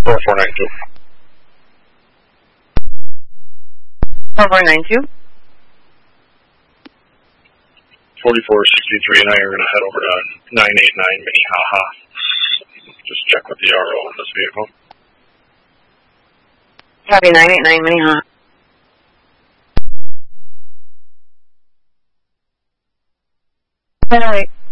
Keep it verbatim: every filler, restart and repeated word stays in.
four four nine two. four four nine two. forty-four sixty-three and I are going to head over to nine eight nine Minnehaha. Just check with the R O on this vehicle. Copy nine eight nine Minnehaha. All right.